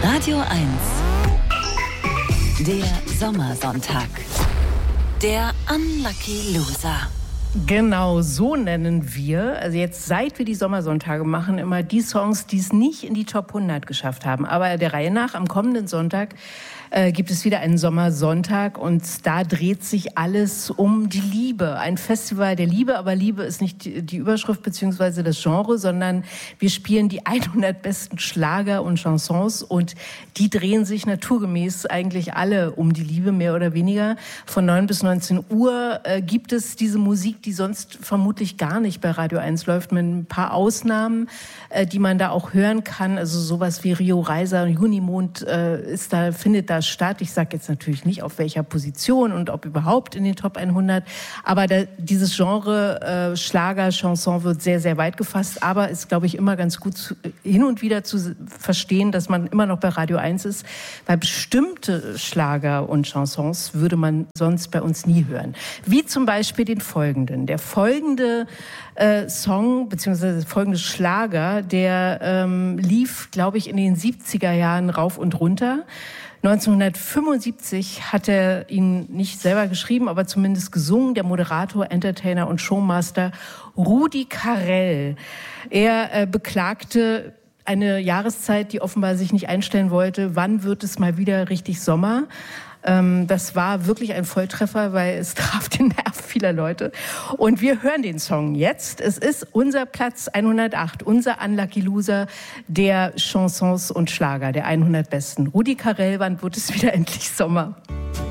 Radio 1. Der Sommersonntag. Der Unlucky Loser. Genau, so nennen wir, also jetzt seit wir die Sommersonntage machen, immer die Songs, die es nicht in die Top 100 geschafft haben. Aber der Reihe nach, am kommenden Sonntag gibt es wieder einen Sommersonntag und da dreht sich alles um die Liebe. Ein Festival der Liebe, aber Liebe ist nicht die Überschrift bzw. das Genre, sondern wir spielen die 100 besten Schlager und Chansons und die drehen sich naturgemäß eigentlich alle um die Liebe, mehr oder weniger. Von 9 bis 19 Uhr gibt es diese Musik, die sonst vermutlich gar nicht bei Radio 1 läuft, mit ein paar Ausnahmen, die man da auch hören kann. Also sowas wie Rio Reiser, Junimond findet da statt. Ich sage jetzt natürlich nicht, auf welcher Position und ob überhaupt in den Top 100, aber dieses Genre Schlager, Chanson wird sehr, sehr weit gefasst, aber ist, glaube ich, immer ganz gut hin und wieder zu verstehen, dass man immer noch bei Radio 1 ist, weil bestimmte Schlager und Chansons würde man sonst bei uns nie hören. Wie zum Beispiel den folgenden. Der folgende Song, beziehungsweise folgende Schlager, der lief, glaube ich, in den 70er Jahren rauf und runter. 1975 hat er ihn nicht selber geschrieben, aber zumindest gesungen, der Moderator, Entertainer und Showmaster Rudi Carrell. Er beklagte eine Jahreszeit, die offenbar sich nicht einstellen wollte. Wann wird es mal wieder richtig Sommer? Das war wirklich ein Volltreffer, weil es traf den Nerv vieler Leute. Und wir hören den Song jetzt. Es ist unser Platz 108, unser Unlucky Loser der Chansons und Schlager, der 100 besten. Rudi Carrell, wann wird es wieder endlich Sommer?